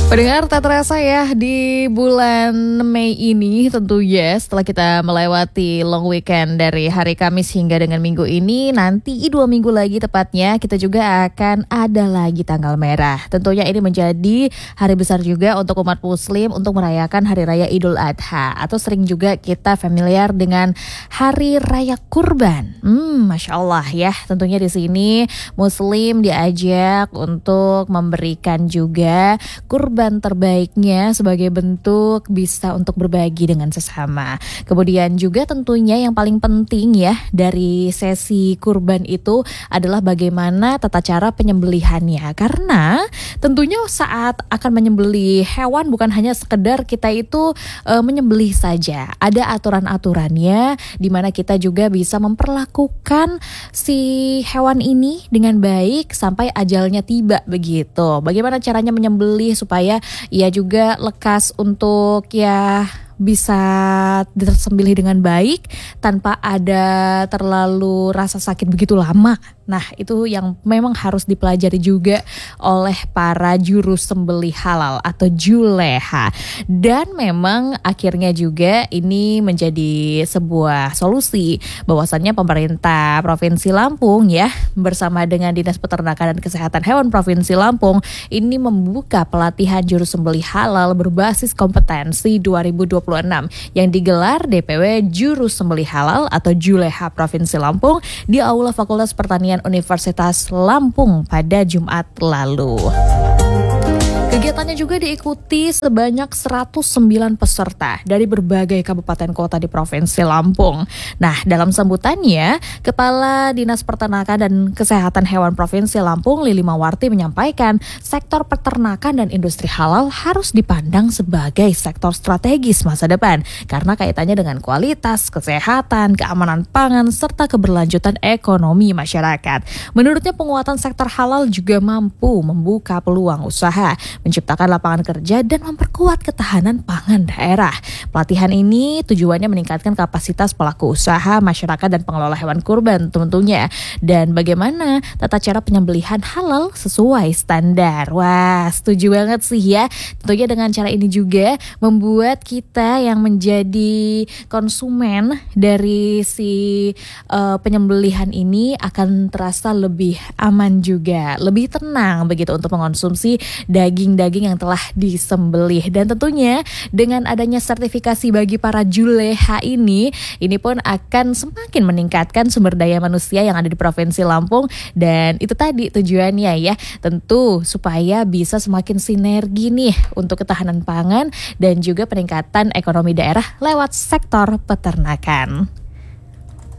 Pendengar, tak terasa ya di bulan Mei ini tentunya setelah kita melewati long weekend dari hari Kamis hingga dengan minggu ini, nanti 2 minggu lagi tepatnya kita juga akan ada lagi tanggal merah. Tentunya ini menjadi hari besar juga untuk umat muslim untuk merayakan Hari Raya Idul Adha atau sering juga kita familiar dengan Hari Raya Kurban. Masya Allah ya, tentunya di sini muslim diajak untuk memberikan juga kurban terbaiknya sebagai bentuk bisa untuk berbagi dengan sesama. Kemudian juga tentunya yang paling penting ya dari sesi kurban itu adalah bagaimana tata cara penyembelihannya. Karena tentunya saat akan menyembelih hewan bukan hanya sekedar kita itu menyembelih saja. Ada aturan-aturannya di mana kita juga bisa memperlakukan si hewan ini dengan baik sampai ajalnya tiba begitu. Bagaimana caranya menyembelih supaya ia juga lekas untuk ya bisa disembelih dengan baik tanpa ada terlalu rasa sakit begitu lama. Nah, itu yang memang harus dipelajari juga oleh para juru sembelih halal atau juleha. Dan memang akhirnya juga ini menjadi sebuah solusi bahwasannya pemerintah Provinsi Lampung ya bersama dengan Dinas Peternakan dan Kesehatan Hewan Provinsi Lampung ini membuka pelatihan juru sembelih halal berbasis kompetensi 2026 yang digelar DPW Juru Sembelih Halal atau Juleha Provinsi Lampung di Aula Fakultas Pertanian Universitas Lampung pada Jumat lalu. Kegiatannya juga diikuti sebanyak 109 peserta dari berbagai kabupaten kota di Provinsi Lampung. Nah, dalam sambutannya, Kepala Dinas Peternakan dan Kesehatan Hewan Provinsi Lampung, Lili Mawarti menyampaikan, sektor peternakan dan industri halal harus dipandang sebagai sektor strategis masa depan karena kaitannya dengan kualitas, kesehatan, keamanan pangan, serta keberlanjutan ekonomi masyarakat. Menurutnya, penguatan sektor halal juga mampu membuka peluang usaha, menciptakan lapangan kerja dan memperkuat ketahanan pangan daerah. Pelatihan ini tujuannya meningkatkan kapasitas pelaku usaha, masyarakat dan pengelola hewan kurban tentunya. Dan bagaimana tata cara penyembelihan halal sesuai standar. Wah, setuju banget sih ya. Tentunya dengan cara ini juga membuat kita yang menjadi konsumen dari si penyembelihan ini akan terasa lebih aman juga, lebih tenang begitu untuk mengonsumsi daging yang telah disembelih. Dan tentunya dengan adanya sertifikasi bagi para juleha ini pun akan semakin meningkatkan sumber daya manusia yang ada di Provinsi Lampung. Dan itu tadi tujuannya ya, tentu supaya bisa semakin sinergi nih untuk ketahanan pangan dan juga peningkatan ekonomi daerah lewat sektor peternakan.